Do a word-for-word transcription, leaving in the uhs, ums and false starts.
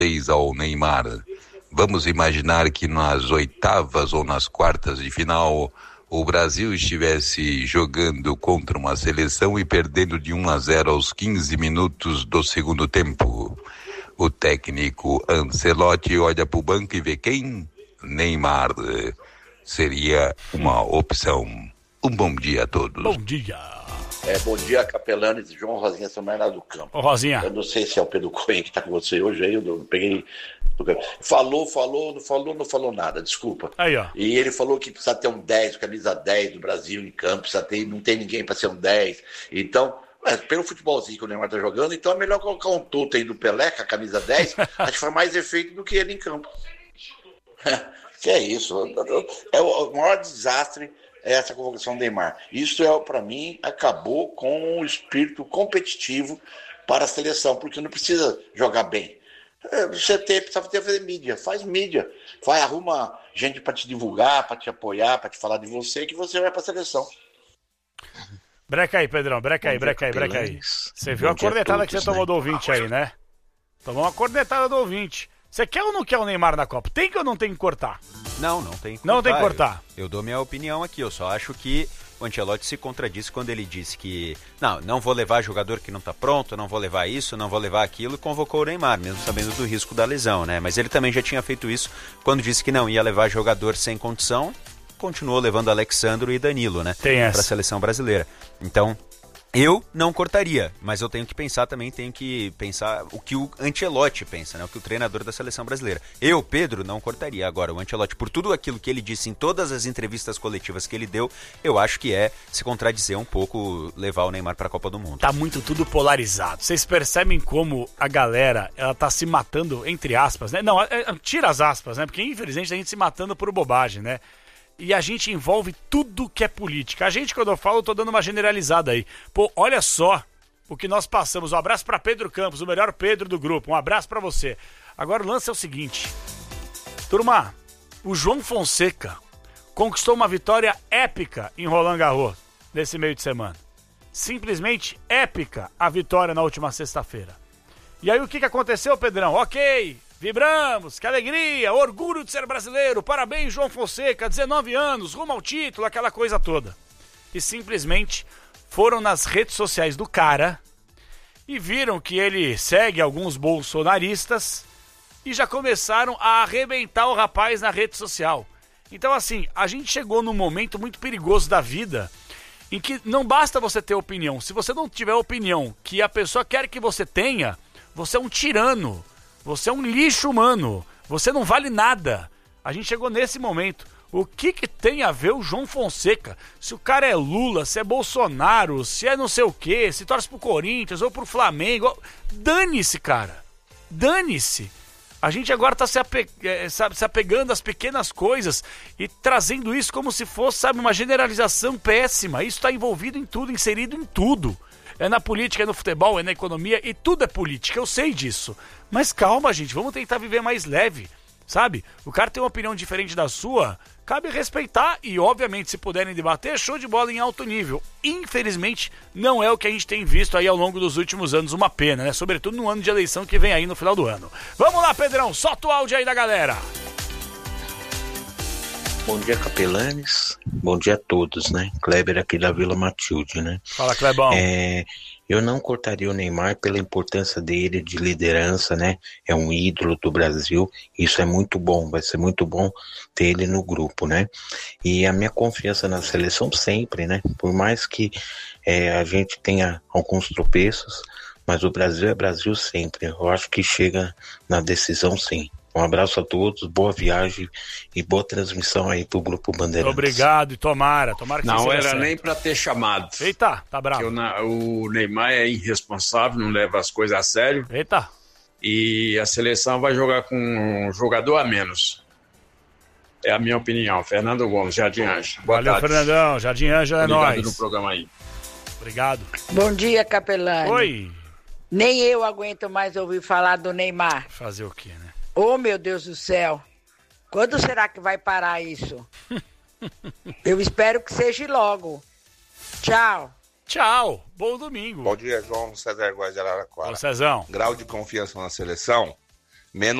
ao Neymar. Vamos imaginar que nas oitavas ou nas quartas de final o Brasil estivesse jogando contra uma seleção e perdendo de um a zero aos quinze minutos do segundo tempo. O técnico Ancelotti olha para o banco e vê quem? Neymar. Seria uma opção. Um bom dia a todos. Bom dia. É, bom dia, Capelanes e João Rosinha, São Bernardo do Campo. Ô, Rosinha. Eu não sei se é o Pedro Coelho que está com você hoje aí, eu peguei... Falou, falou, não falou, não falou nada, desculpa. Aí, ó. E ele falou que precisa ter um dez, camisa dez do Brasil em campo, precisa ter, não tem ninguém para ser um dez. Então, é, pelo futebolzinho que o Neymar tá jogando, então é melhor colocar um Totem do Pelé, com a camisa dez, acho que faz mais efeito do que ele em campo. Que é isso, é o maior desastre é essa convocação do Neymar. Isso, é, para mim, acabou com o espírito competitivo para a seleção, porque não precisa jogar bem. Você tem, precisa ter, fazer mídia, faz mídia, vai, arruma gente para te divulgar, para te apoiar, para te falar de você, que você vai para a seleção. Breca aí, Pedrão, breca aí, breca aí, breca aí. Você viu a cornetada que você tomou do ouvinte aí, né? Tomou uma cornetada do ouvinte. Você quer ou não quer o Neymar na Copa? Tem que ou não tem que cortar? Não, não tem que cortar. Não tem que cortar. Eu, eu dou minha opinião aqui, eu só acho que o Ancelotti se contradisse quando ele disse que não, não vou levar jogador que não tá pronto, não vou levar isso, não vou levar aquilo, e convocou o Neymar, mesmo sabendo do risco da lesão, né? Mas ele também já tinha feito isso quando disse que não ia levar jogador sem condição, continuou levando Alexandro e Danilo, né? Tem essa. Pra seleção brasileira. Então, eu não cortaria, mas eu tenho que pensar também, tenho que pensar o que o Ancelotti pensa, né? O que o treinador da seleção brasileira. Eu, Pedro, não cortaria. Agora, o Ancelotti, por tudo aquilo que ele disse em todas as entrevistas coletivas que ele deu, eu acho que é se contradizer um pouco levar o Neymar para a Copa do Mundo. Tá muito tudo polarizado. Vocês percebem como a galera, ela tá se matando, entre aspas, né? Não, é, é, tira as aspas, né? Porque, infelizmente, a gente se matando por bobagem, né? E a gente envolve tudo que é política. A gente, quando eu falo, eu tô dando uma generalizada aí. Pô, olha só o que nós passamos. Um abraço pra Pedro Campos, o melhor Pedro do grupo. Um abraço pra você. Agora o lance é o seguinte. Turma, o João Fonseca conquistou uma vitória épica em Roland Garros nesse meio de semana. Simplesmente épica a vitória na última sexta-feira. E aí o que, que aconteceu, Pedrão? Ok, vibramos, que alegria, orgulho de ser brasileiro, parabéns João Fonseca, dezenove anos, rumo ao título, aquela coisa toda. E simplesmente foram nas redes sociais do cara e viram que ele segue alguns bolsonaristas e já começaram a arrebentar o rapaz na rede social. Então assim, a gente chegou num momento muito perigoso da vida em que não basta você ter opinião. Se você não tiver opinião que a pessoa quer que você tenha, você é um tirano. Você é um lixo humano. Você não vale nada. A gente chegou nesse momento. O que que tem a ver o João Fonseca? Se o cara é Lula, se é Bolsonaro, se é não sei o quê, se torce pro Corinthians ou pro Flamengo. Dane-se, cara. Dane-se. A gente agora tá se, ape... sabe, se apegando às pequenas coisas e trazendo isso como se fosse, sabe, uma generalização péssima. Isso tá envolvido em tudo, inserido em tudo. É na política, é no futebol, é na economia e tudo é política, eu sei disso. Mas calma, gente, vamos tentar viver mais leve, sabe? O cara tem uma opinião diferente da sua, cabe respeitar e, obviamente, se puderem debater, show de bola em alto nível. Infelizmente, não é o que a gente tem visto aí ao longo dos últimos anos, uma pena, né? Sobretudo no ano de eleição que vem aí no final do ano. Vamos lá, Pedrão, solta o áudio aí da galera. Bom dia, Capelanes. Bom dia a todos, né? Kleber aqui da Vila Matilde, né? Fala, Clebão. É, eu não cortaria o Neymar pela importância dele de liderança, né? É um ídolo do Brasil. Isso é muito bom, vai ser muito bom ter ele no grupo, né? E a minha confiança na seleção sempre, né? Por mais que é, a gente tenha alguns tropeços, mas o Brasil é Brasil sempre. Eu acho que chega na decisão sim. Um abraço a todos, boa viagem e boa transmissão aí pro Grupo Bandeirantes. Obrigado e tomara, tomara que não seja era certo. nem pra ter chamado. Eita, tá bravo. O, o Neymar é irresponsável, não leva as coisas a sério. Eita. E a seleção vai jogar com um jogador a menos. É a minha opinião. Fernando Gomes, Jardim Ângela. Boa Valeu, tarde. Fernandão. Jardim Ângela é nóis. no programa aí. Obrigado. Bom dia, Capelani. Oi. Nem eu aguento mais ouvir falar do Neymar. Fazer o quê, né? Oh, meu Deus do céu. Quando será que vai parar isso? Eu espero que seja logo. Tchau. Tchau. Bom domingo. Bom dia, João César Guardi de Araraquara. Ô, Cezão. Grau de confiança na seleção. menos